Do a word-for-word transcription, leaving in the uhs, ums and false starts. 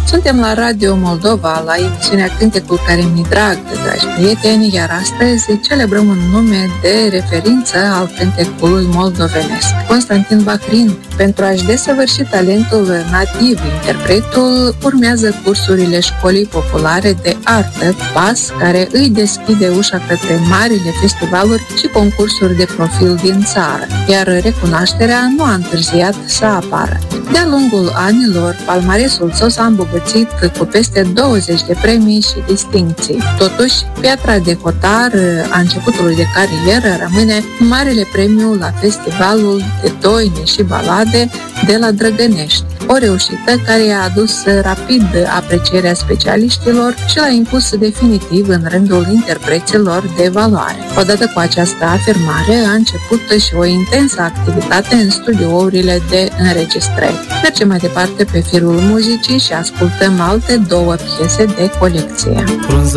Suntem la Radio Moldova, la emisiunea Cântecul care mi drag, dragi prieteni, iar astăzi celebrăm un nume de referință al cântecului moldovenesc, Constantin Bacrin. Pentru a-și desăvârși talentul nativ, interpretul urmează cursurile Școlii Populare de Artă, P A S, care îi deschide ușa către marile festivaluri și concursuri de profil din țară, iar recunoașterea nu a întârziat să apară. De-a lungul anilor, palmaresul său s-a îmbogățit cu peste douăzeci de premii și distincții. Totuși, piatra de hotar a începutului de carieră rămâne marele premiu la festivalul de doine și balade de la Drăgănești, o reușită care i-a adus rapid aprecierea specialiștilor și l-a impus definitiv în rândul interpreților de valoare. Odată cu această afirmare a început și o intensă activitate în studiourile de înregistrări. Mergem mai departe pe firul muzicii și ascultăm alte două piese de colecție. Frunza